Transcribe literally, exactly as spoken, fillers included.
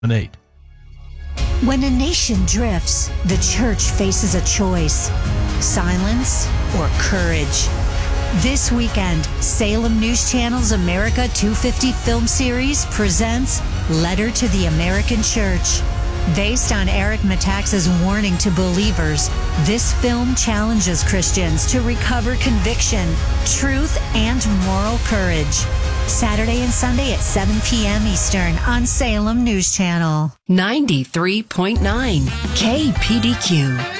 eight. When a nation drifts, the church faces a choice: silence or courage. This weekend, Salem News Channel's America two fifty film series presents Letter to the American Church. Based on Eric Metaxas' warning to believers, this film challenges Christians to recover conviction, truth, and moral courage. Saturday and Sunday at seven p.m. Eastern on Salem News Channel. ninety-three point nine K P D Q.